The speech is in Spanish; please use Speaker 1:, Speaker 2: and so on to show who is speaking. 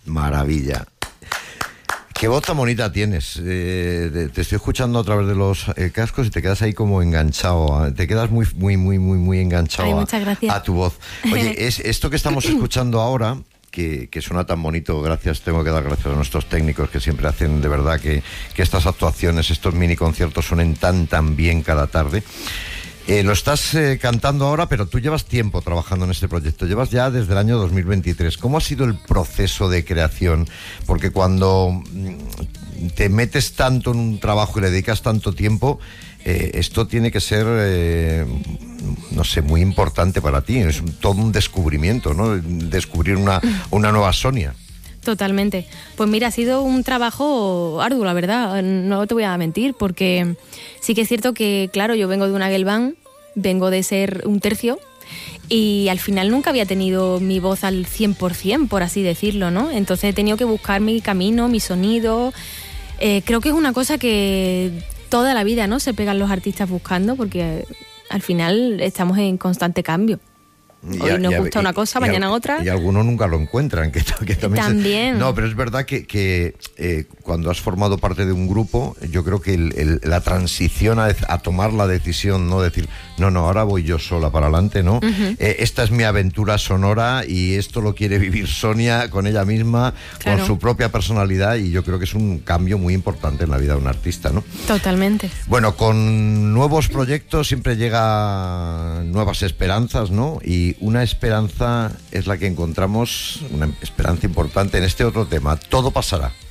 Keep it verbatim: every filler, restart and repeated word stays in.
Speaker 1: Maravilla. Qué voz tan bonita tienes. Eh, te estoy escuchando a través de los eh, cascos y te quedas ahí como enganchado. Te quedas muy, muy, muy, muy, muy enganchado.
Speaker 2: Ay, muchas gracias.
Speaker 1: a, a tu voz. Oye, es esto que estamos escuchando ahora, que, que suena tan bonito, gracias, tengo que dar gracias a nuestros técnicos que siempre hacen de verdad que, que estas actuaciones, estos mini conciertos suenen tan, tan bien cada tarde. Eh, lo estás eh, cantando ahora, pero tú llevas tiempo trabajando en este proyecto, llevas ya desde el año dos mil veintitrés. ¿Cómo ha sido el proceso de creación? Porque cuando mm, te metes tanto en un trabajo y le dedicas tanto tiempo, eh, esto tiene que ser, eh, no sé, muy importante para ti. Es un, todo un descubrimiento, ¿no? Descubrir una, una nueva Sonia.
Speaker 2: Totalmente. Pues mira, ha sido un trabajo arduo, la verdad, no te voy a mentir, porque sí que es cierto que, claro, yo vengo de una girl band, vengo de ser un tercio, y al final nunca había tenido mi voz al cien por ciento, por así decirlo, ¿no? Entonces he tenido que buscar mi camino, mi sonido. Eh, creo que es una cosa que toda la vida, ¿no?, se pegan los artistas buscando, porque al final estamos en constante cambio. Hoy
Speaker 1: Y,
Speaker 2: nos
Speaker 1: y,
Speaker 2: gusta
Speaker 1: y,
Speaker 2: una cosa,
Speaker 1: y,
Speaker 2: mañana
Speaker 1: y,
Speaker 2: otra.
Speaker 1: Y algunos nunca lo encuentran. Que, que también.
Speaker 2: También.
Speaker 1: Se, no, pero es verdad que, que eh, cuando has formado parte de un grupo, yo creo que el, el, la transición a, a tomar la decisión, no decir, no, no, ahora voy yo sola para adelante, ¿no? Uh-huh. Eh, esta es mi aventura sonora y esto lo quiere vivir Sonia con ella misma, claro, con su propia personalidad, y yo creo que es un cambio muy importante en la vida de un artista, ¿no?
Speaker 2: Totalmente.
Speaker 1: Bueno, con nuevos proyectos siempre llega nuevas esperanzas, ¿no? Y una esperanza es la que encontramos, una esperanza importante en este otro tema. Todo pasará.